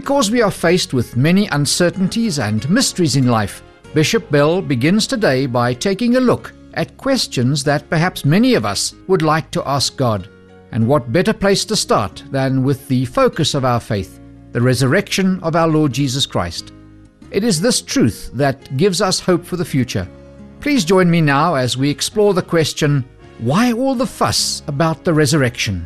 Because we are faced with many uncertainties and mysteries in life, Bishop Bell begins today by taking a look at questions that perhaps many of us would like to ask God. And what better place to start than with the focus of our faith, the resurrection of our Lord Jesus Christ. It is this truth that gives us hope for the future. Please join me now as we explore the question, why all the fuss about the resurrection?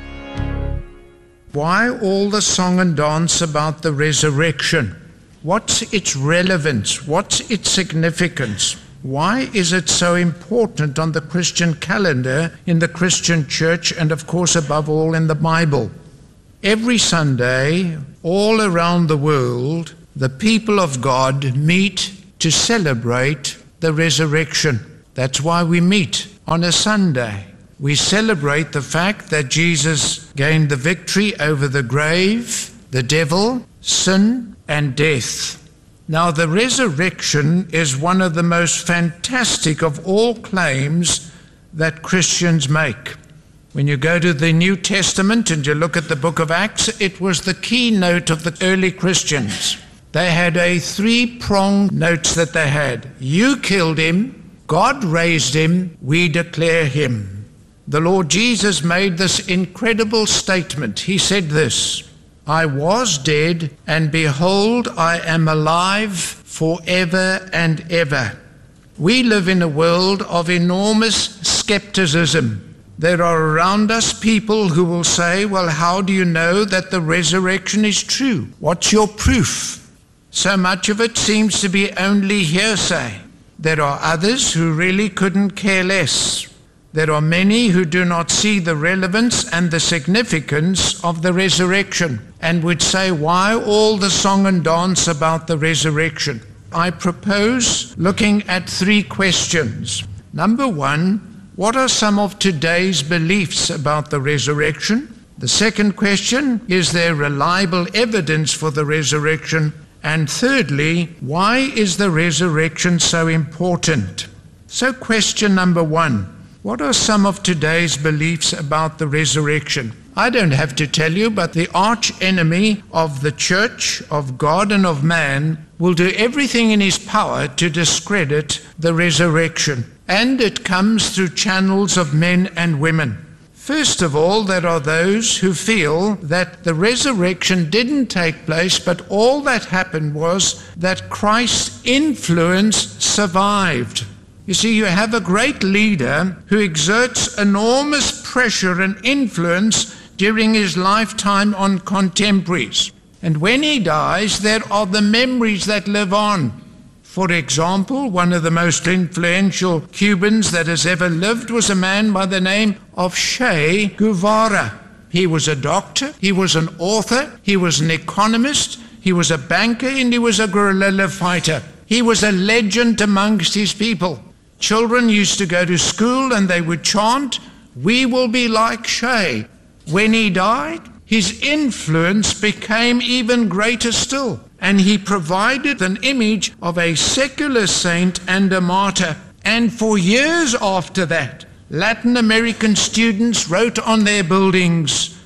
Why all the song and dance about the resurrection? What's its relevance? What's its significance? Why is it so important on the Christian calendar, in the Christian church, and of course above all in the Bible? Every Sunday, all around the world, the people of God meet to celebrate the resurrection. That's why we meet on a Sunday. We celebrate the fact that Jesus gained the victory over the grave, the devil, sin, and death. Now, the resurrection is one of the most fantastic of all claims that Christians make. When you go to the New Testament and you look at the book of Acts, it was the keynote of the early Christians. They had a three-pronged note that they had. You killed him, God raised him, we declare him. The Lord Jesus made this incredible statement. He said this, I was dead, and behold, I am alive forever and ever. We live in a world of enormous skepticism. There are around us people who will say, well, how do you know that the resurrection is true? What's your proof? So much of it seems to be only hearsay. There are others who really couldn't care less. There are many who do not see the relevance and the significance of the resurrection and would say, why all the song and dance about the resurrection? I propose looking at three questions. Number one, what are some of today's beliefs about the resurrection? The second question, is there reliable evidence for the resurrection? And thirdly, why is the resurrection so important? So question number one, what are some of today's beliefs about the resurrection? I don't have to tell you, but the arch enemy of the church, of God and of man, will do everything in his power to discredit the resurrection. And it comes through channels of men and women. First of all, there are those who feel that the resurrection didn't take place, but all that happened was that Christ's influence survived. You see, you have a great leader who exerts enormous pressure and influence during his lifetime on contemporaries. And when he dies, there are the memories that live on. For example, one of the most influential Cubans that has ever lived was a man by the name of Che Guevara. He was a doctor, he was an author, he was an economist, he was a banker, and he was a guerrilla fighter. He was a legend amongst his people. Children used to go to school and they would chant, we will be like Che. When he died, his influence became even greater still, and he provided an image of a secular saint and a martyr. And for years after that, Latin American students wrote on their buildings,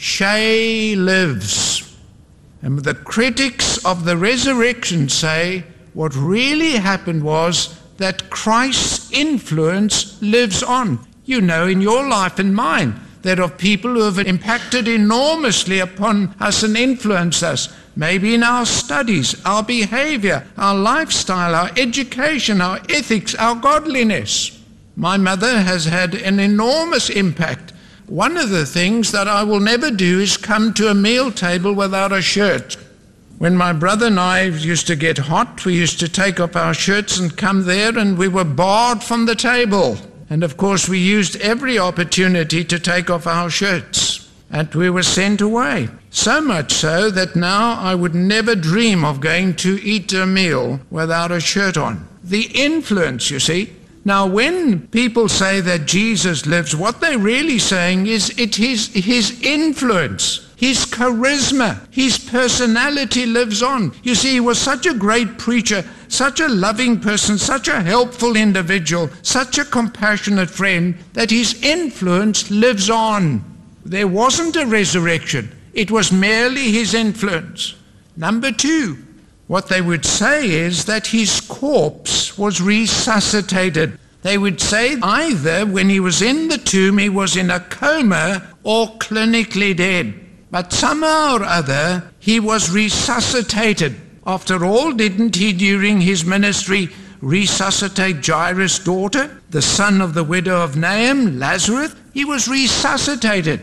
Che lives. And the critics of the resurrection say what really happened was that Christ's influence lives on. You know, in your life and mine, there are people who have impacted enormously upon us and influenced us, maybe in our studies, our behavior, our lifestyle, our education, our ethics, our godliness. My mother has had an enormous impact. One of the things that I will never do is come to a meal table without a shirt. When my brother and I used to get hot, we used to take off our shirts and come there, and we were barred from the table. And of course, we used every opportunity to take off our shirts, and we were sent away. So much so that now I would never dream of going to eat a meal without a shirt on. The influence, you see. Now, when people say that Jesus lives, what they're really saying is it is his influence. His charisma, his personality lives on. You see, he was such a great preacher, such a loving person, such a helpful individual, such a compassionate friend, that his influence lives on. There wasn't a resurrection. It was merely his influence. Number two, what they would say is that his corpse was resuscitated. They would say either when he was in the tomb he was in a coma or clinically dead. But somehow or other he was resuscitated. After all, didn't he during his ministry resuscitate Jairus' daughter, the son of the widow of Nain, Lazarus? He was resuscitated.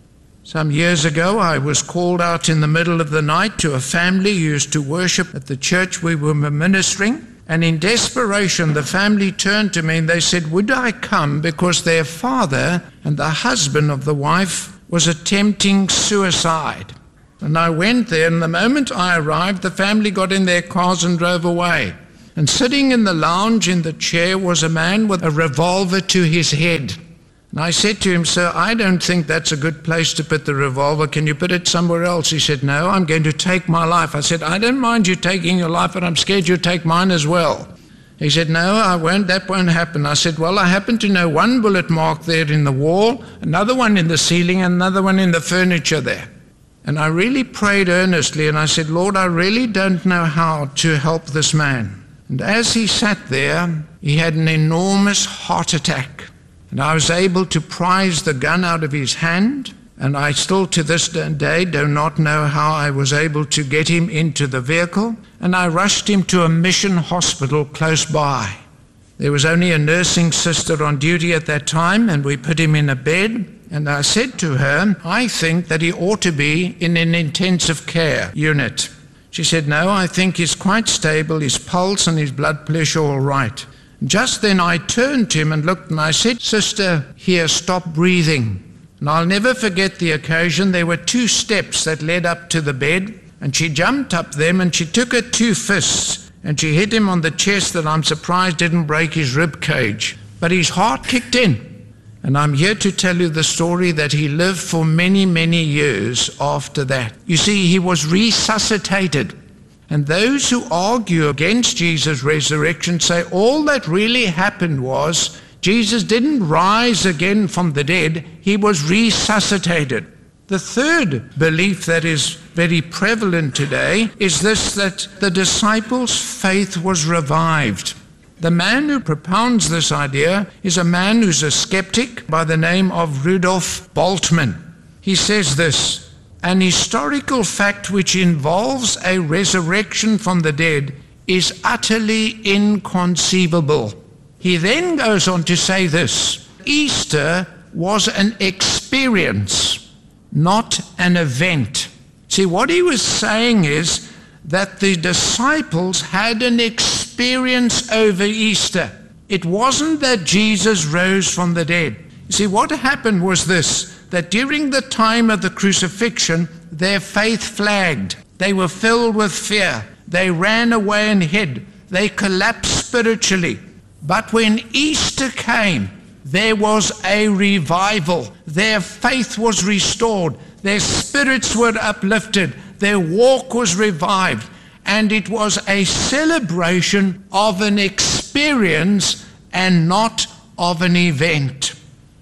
Some years ago, I was called out in the middle of the night to a family who used to worship at the church we were ministering. And in desperation, the family turned to me and they said, would I come because their father and the husband of the wife was attempting suicide? And I went there, and the moment I arrived, the family got in their cars and drove away. And sitting in the lounge in the chair was a man with a revolver to his head. And I said to him, sir, I don't think that's a good place to put the revolver. Can you put it somewhere else? He said, no, I'm going to take my life. I said, I don't mind you taking your life, but I'm scared you'll take mine as well. He said, no, I won't. That won't happen. I said, well, I happen to know one bullet mark there in the wall, another one in the ceiling, and another one in the furniture there. And I really prayed earnestly, and I said, Lord, I really don't know how to help this man. And as he sat there, he had an enormous heart attack. And I was able to prise the gun out of his hand, and I still to this day do not know how I was able to get him into the vehicle, and I rushed him to a mission hospital close by. There was only a nursing sister on duty at that time, and we put him in a bed, and I said to her, I think that he ought to be in an intensive care unit. She said, no, I think he's quite stable, his pulse and his blood pressure all right. Just then I turned to him and looked, and I said, sister, here, stop breathing. And I'll never forget the occasion. There were 2 steps that led up to the bed, and she jumped up them and she took her 2 fists and she hit him on the chest that I'm surprised didn't break his rib cage. But his heart kicked in. And I'm here to tell you the story that he lived for many, many years after that. You see, he was resuscitated. And those who argue against Jesus' resurrection say all that really happened was Jesus didn't rise again from the dead, he was resuscitated. The third belief that is very prevalent today is this, that the disciples' faith was revived. The man who propounds this idea is a man who's a skeptic by the name of Rudolf Bultmann. He says this, an historical fact which involves a resurrection from the dead is utterly inconceivable. He then goes on to say this, Easter was an experience, not an event. See, what he was saying is that the disciples had an experience over Easter. It wasn't that Jesus rose from the dead. You see, what happened was this, that during the time of the crucifixion, their faith flagged. They were filled with fear. They ran away and hid. They collapsed spiritually. But when Easter came, there was a revival. Their faith was restored. Their spirits were uplifted. Their walk was revived. And it was a celebration of an experience and not of an event.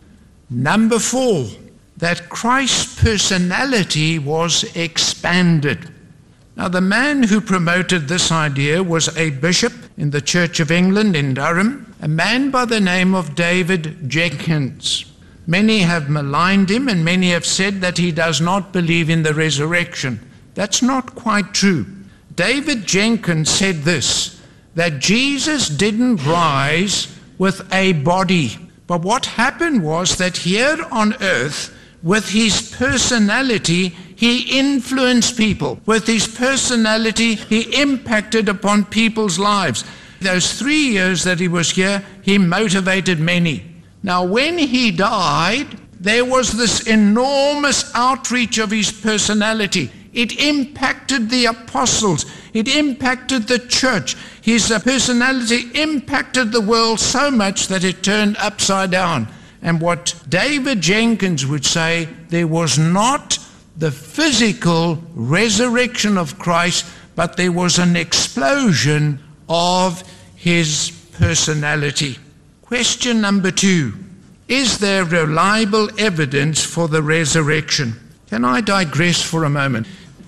Number 4, that Christ's personality was expanded. Now, the man who promoted this idea was a bishop in the Church of England in Durham, a man by the name of David Jenkins. Many have maligned him, and many have said that he does not believe in the resurrection. That's not quite true. David Jenkins said this, that Jesus didn't rise with a body. But what happened was that here on earth, with his personality, he influenced people. With his personality, he impacted upon people's lives. Those 3 years that he was here, he motivated many. Now, when he died, there was this enormous outreach of his personality. It impacted the apostles. It impacted the church. His personality impacted the world so much that it turned upside down. And what David Jenkins would say, there was not the physical resurrection of Christ, but there was an explosion of his personality. Question number 2, is there reliable evidence for the resurrection? Can I digress for a moment?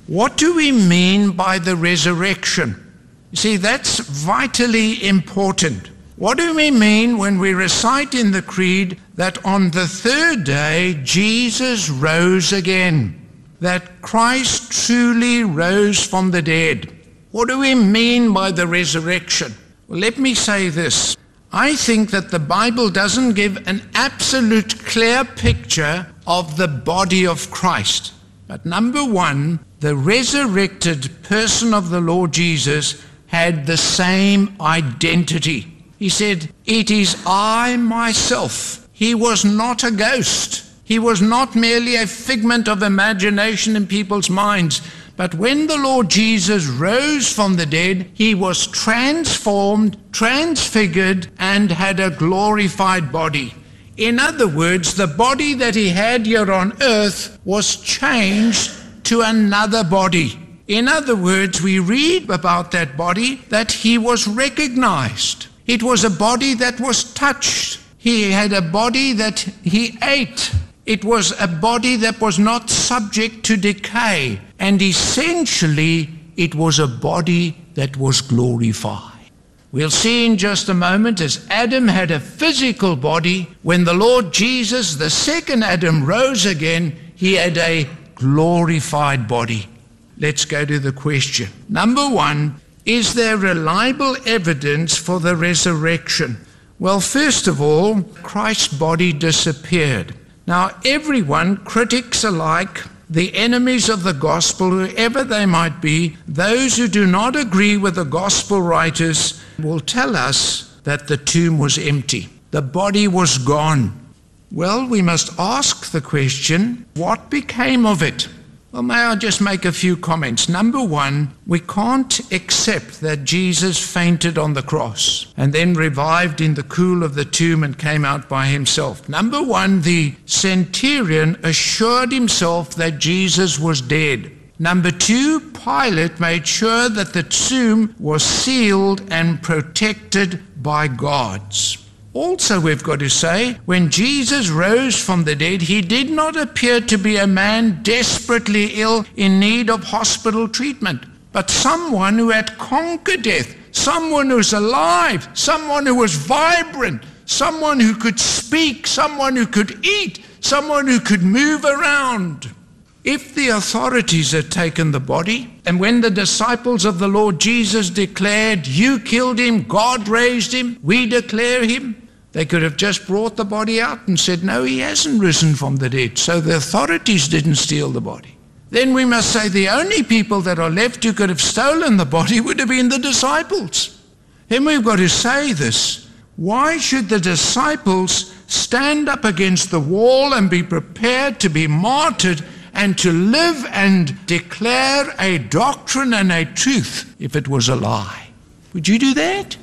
What do we mean by the resurrection? You see, that's vitally important. What do we mean when we recite in the Creed that on the third day Jesus rose again? That Christ truly rose from the dead. What do we mean by the resurrection? Well, let me say this. I think that the Bible doesn't give an absolute clear picture of the body of Christ. But number one, the resurrected person of the Lord Jesus had the same identity. He said, "It is I myself." He was not a ghost. He was not merely a figment of imagination in people's minds. But when the Lord Jesus rose from the dead, he was transformed, transfigured, and had a glorified body. In other words, the body that he had here on earth was changed to another body. In other words, we read about that body that he was recognized. It was a body that was touched. He had a body that he ate. It was a body that was not subject to decay. And essentially, it was a body that was glorified. We'll see in just a moment, as Adam had a physical body, when the Lord Jesus, the second Adam, rose again, he had a glorified body. Let's go to the question. Number one, is there reliable evidence for the resurrection? Well, first of all, Christ's body disappeared. Now, everyone, critics alike, the enemies of the gospel, whoever they might be, those who do not agree with the gospel writers, will tell us that the tomb was empty. The body was gone. Well, we must ask the question, what became of it? Well, may I just make a few comments? Number one, we can't accept that Jesus fainted on the cross and then revived in the cool of the tomb and came out by himself. Number one, the centurion assured himself that Jesus was dead. Number two, Pilate made sure that the tomb was sealed and protected by guards. Also, we've got to say, when Jesus rose from the dead, he did not appear to be a man desperately ill in need of hospital treatment, but someone who had conquered death, someone who was alive, someone who was vibrant, someone who could speak, someone who could eat, someone who could move around. If the authorities had taken the body, and when the disciples of the Lord Jesus declared, "You killed him, God raised him, we declare him," they could have just brought the body out and said, "No, he hasn't risen from the dead." So the authorities didn't steal the body. Then we must say the only people that are left who could have stolen the body would have been the disciples. Then we've got to say this. Why should the disciples stand up against the wall and be prepared to be martyred and to live and declare a doctrine and a truth if it was a lie? Would you do that?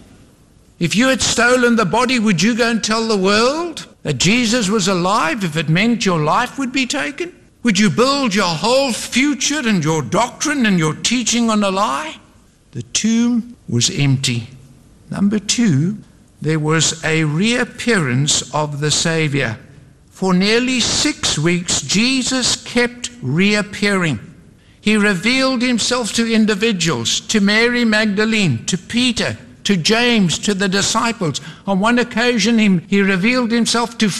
If you had stolen the body, would you go and tell the world that Jesus was alive if it meant your life would be taken? Would you build your whole future and your doctrine and your teaching on a lie? The tomb was empty. Number two, there was a reappearance of the Savior. For nearly 6 weeks, Jesus kept reappearing. He revealed himself to individuals, to Mary Magdalene, to Peter, to James, to the disciples. On one occasion, he revealed himself to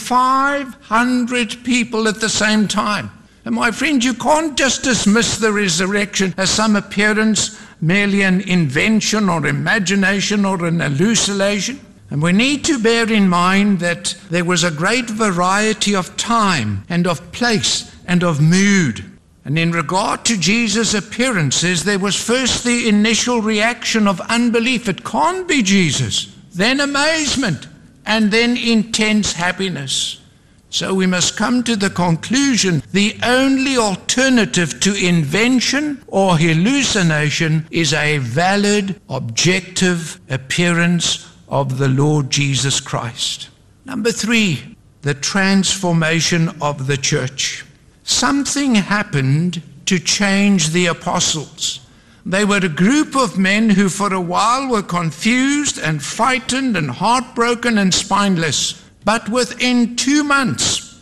500 people at the same time. And my friend, you can't just dismiss the resurrection as some appearance, merely an invention or imagination or an hallucination. And we need to bear in mind that there was a great variety of time and of place and of mood. And in regard to Jesus' appearances, there was first the initial reaction of unbelief. It can't be Jesus. Then amazement, and then intense happiness. So we must come to the conclusion the only alternative to invention or hallucination is a valid, objective appearance of the Lord Jesus Christ. Number three, the transformation of the church. Something happened to change the apostles. They were a group of men who for a while were confused and frightened and heartbroken and spineless. But within 2 months,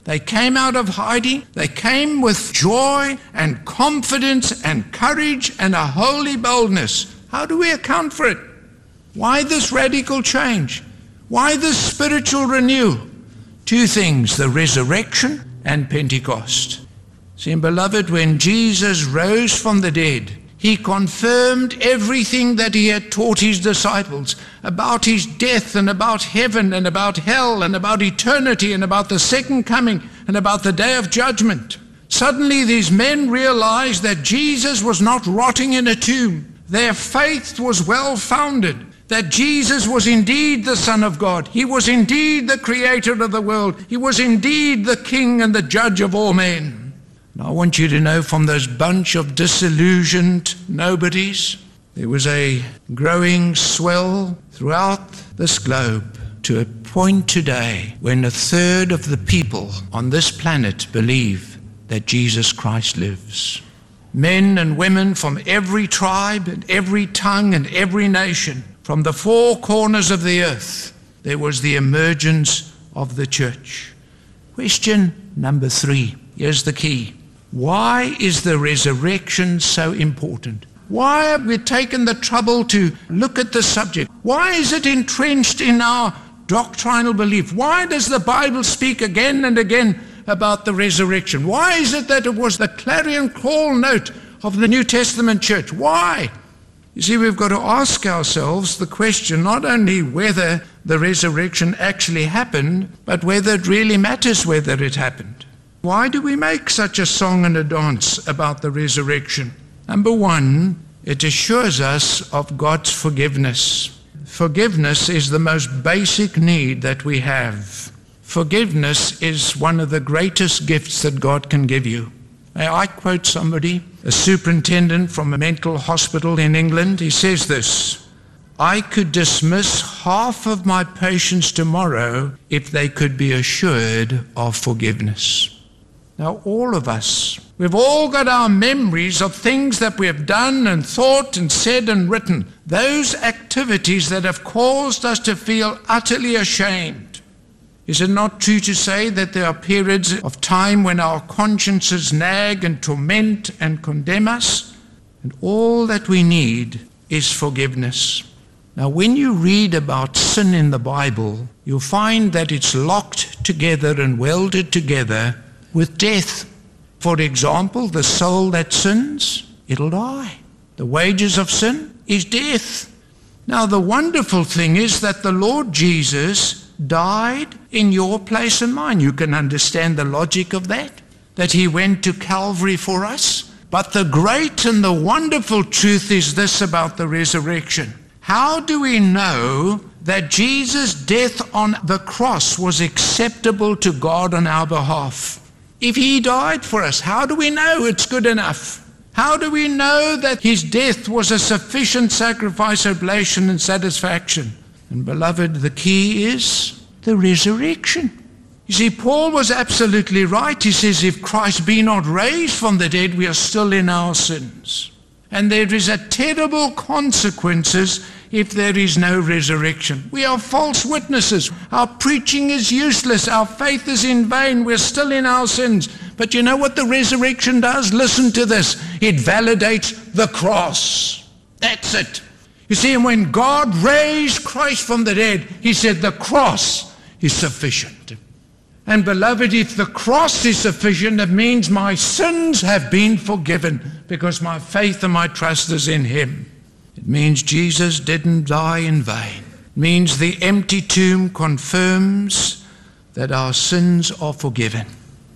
They came out of hiding. They came with joy and confidence and courage and a holy boldness. How do we account for it? Why this radical change? Why this spiritual renewal? Two things, the resurrection and Pentecost. See, beloved, when Jesus rose from the dead, he confirmed everything that he had taught his disciples about his death and about heaven and about hell and about eternity and about the second coming and about the day of judgment. Suddenly these men realized that Jesus was not rotting in a tomb. Their faith was well founded, that Jesus was indeed the Son of God. He was indeed the creator of the world. He was indeed the King and the judge of all men. I want you to know, from those bunch of disillusioned nobodies, there was a growing swell throughout this globe to a point today when a third of the people on this planet believe that Jesus Christ lives. Men and women from every tribe and every tongue and every nation, from the four corners of the earth, there was the emergence of the church. Question number 3. Here's the key. Why is the resurrection so important? Why have we taken the trouble to look at the subject? Why is it entrenched in our doctrinal belief? Why does the Bible speak again and again about the resurrection? Why is it that it was the clarion call note of the New Testament church? Why? You see, we've got to ask ourselves the question not only whether the resurrection actually happened, but whether it really matters whether it happened. Why do we make such a song and a dance about the resurrection? Number 1, it assures us of God's forgiveness. Forgiveness is the most basic need that we have. Forgiveness is one of the greatest gifts that God can give you. May I quote somebody, a superintendent from a mental hospital in England? He says this: I could dismiss half of my patients tomorrow if they could be assured of forgiveness. Now, all of us, we've all got our memories of things that we have done and thought and said and written, those activities that have caused us to feel utterly ashamed. Is it not true to say that there are periods of time when our consciences nag and torment and condemn us? And all that we need is forgiveness. Now, when you read about sin in the Bible, you'll find that it's locked together and welded together with death. For example, the soul that sins, it'll die. The wages of sin is death. Now, the wonderful thing is that the Lord Jesus died in your place and mine. You can understand the logic of that he went to Calvary for us. But the great and the wonderful truth is this about the resurrection. How do we know that Jesus' death on the cross was acceptable to God on our behalf? If he died for us, how do we know it's good enough? How do we know that his death was a sufficient sacrifice, oblation, and satisfaction? And beloved, the key is the resurrection. You see, Paul was absolutely right. He says, if Christ be not raised from the dead, we are still in our sins. And there is a terrible consequences if there is no resurrection. We are false witnesses. Our preaching is useless. Our faith is in vain. We're still in our sins. But you know what the resurrection does? Listen to this. It validates the cross. That's it. You see, and when God raised Christ from the dead, he said the cross is sufficient. And beloved, if the cross is sufficient, it means my sins have been forgiven because my faith and my trust is in him. It means Jesus didn't die in vain. It means the empty tomb confirms that our sins are forgiven.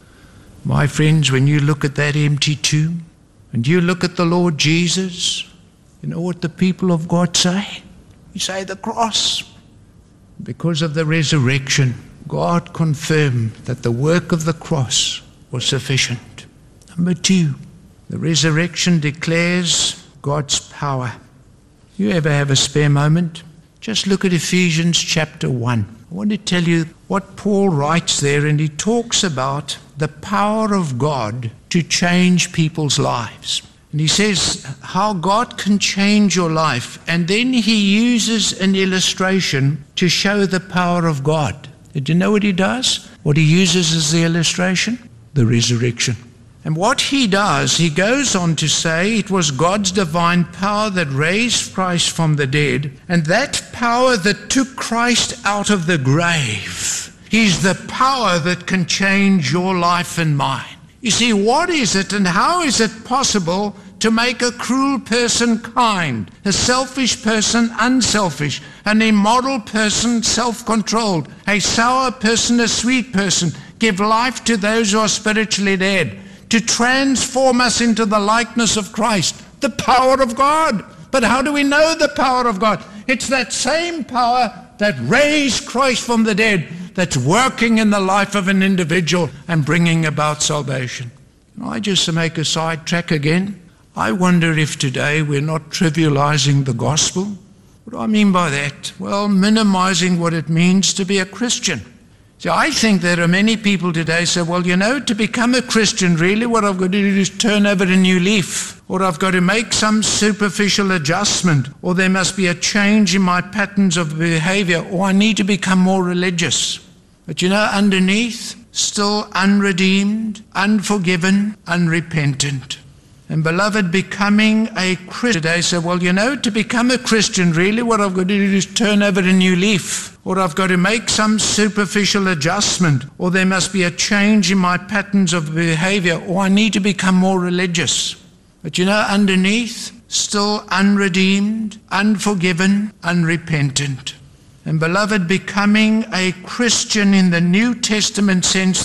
My friends, when you look at that empty tomb, and you look at the Lord Jesus, you know what the people of God say? You say the cross. Because of the resurrection, God confirmed that the work of the cross was sufficient. Number 2, the resurrection declares God's power. You ever have a spare moment? Just look at Ephesians chapter 1. I want to tell you what Paul writes there, and he talks about the power of God to change people's lives. And he says how God can change your life, and then he uses an illustration to show the power of God. Did you know what he does? what he uses as the illustration? The resurrection. And what he does, he goes on to say it was God's divine power that raised Christ from the dead, and that power that took Christ out of the grave is the power that can change your life and mine. You see, what is it and how is it possible to make a cruel person kind, a selfish person unselfish, an immoral person self-controlled, a sour person a sweet person, give life to those who are spiritually dead, to transform us into the likeness of Christ? The power of God. But how do we know the power of God? It's that same power that raised Christ from the dead that's working in the life of an individual and bringing about salvation. I just make a sidetrack again. I wonder if today we're not trivializing the gospel. What do I mean by that? Well, minimizing what it means to be a Christian. See, I think there are many people today say, well, to become a Christian, really what I've got to do is turn over a new leaf, or I've got to make some superficial adjustment, or there must be a change in my patterns of behavior, or I need to become more religious. But underneath, still unredeemed, unforgiven, unrepentant. And beloved, becoming a Christian today say, well, to become a Christian, really what I've got to do is turn over a new leaf, or I've got to make some superficial adjustment, or there must be a change in my patterns of behavior, or I need to become more religious. But underneath, still unredeemed, unforgiven, unrepentant. And beloved, becoming a Christian in the New Testament sense